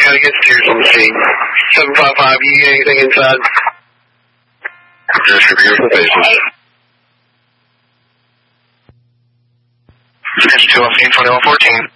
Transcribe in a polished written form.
Gotta get steers on the scene. 755, you get anything inside? Distribution basis. Here's 2 on scene, 2114.